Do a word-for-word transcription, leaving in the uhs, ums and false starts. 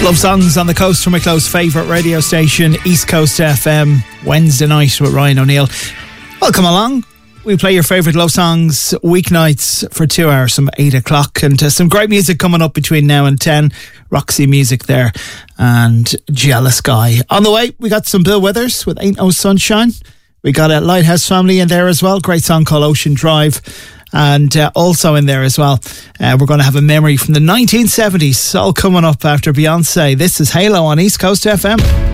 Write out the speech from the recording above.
Love songs on the coast from my close favourite radio station, East Coast F M, Wednesday night with Ryan O'Neill. Welcome along. We play your favourite love songs weeknights for two hours from eight o'clock, and uh, some great music coming up between now and ten. Roxy Music there and Jealous Guy. On the way, we got some Bill Withers with Ain't No Sunshine. We got a Lighthouse Family in there as well. Great song called Ocean Drive. And uh, also in there as well, uh, we're going to have a memory from the nineteen seventies, all coming up after Beyonce. This is Halo on East Coast F M.